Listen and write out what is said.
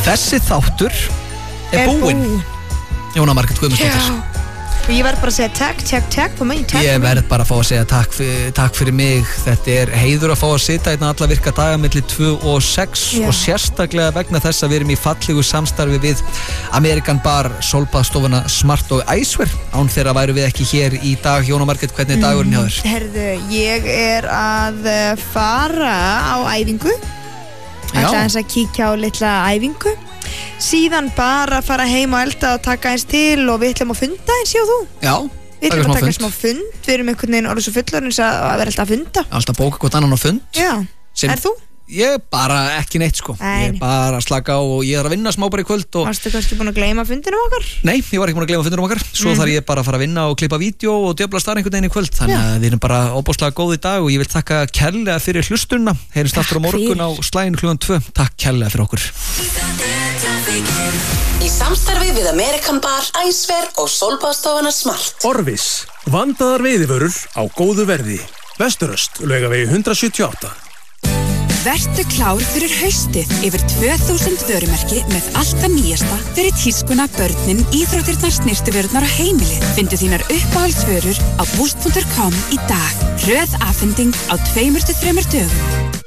Þessi þáttur er búinn. Jóna Margrét Guðmundsdóttir. Ég verð bara að segja takk for mig. Ég verð bara að fá að segja takk fyrir mig. Þetta er heiður að fá að sitja hérna alla virka daga milli 2 og 6 og sérstaklega vegna þess að við erum í fallegu samstarfi við American Bar, sólbaðstofuna Smart og Æsver. Án þeirra væru við ekki hér í dag. Jóna Margrét, hvernig er dagurinn hjá þér? Herðu, ég er að fara á æfingu. Ætla að kíkja á litla æfingu. Síðan bara fara heim og elda og taka eins til og við ætlum að funda eins, já þú? Já, við ætlum að taka smá fund. Við erum einhvern veginn orðið svo fullorðins að vera alltaf að funda. Alltaf bóka hvort annan á fund. Já, er þú? Ég bara ekki neitt sko. Ég bara að slaka á og ég er að vinna smá bara í kvöld og... Varstu kannski búin að gleyma fundinum okkar? Nei, ég var ekki búin að gleyma fundinum okkar. Svo þarf ég bara að fara að vinna og klippa vídeo og djöflast þar einhvern veginn í kvöld. Þannig að við erum bara óbúslega góð í dag og ég vil takka kærlega fyrir hlustunna. Heyrjumst aftur á morgun á slaginu klukkan 2. Takk kærlega fyrir okkur. Í samstarfi við American Bar, Æsver og sólbaðstofuna Smart. Orvis, vandaðar veiðivörur á góðu verði. Vesturöst, Laugavegi 178. Vertu klár fyrir haustið yfir 2000 vörumerki með alltaf nýjasta fyrir tískuna, börnin, íþróttirnar, snyrtivörurnar og heimilið. Findu þínar uppáhaldsvörur á boost.com í dag. Hröð afhending á 2-3 dögum.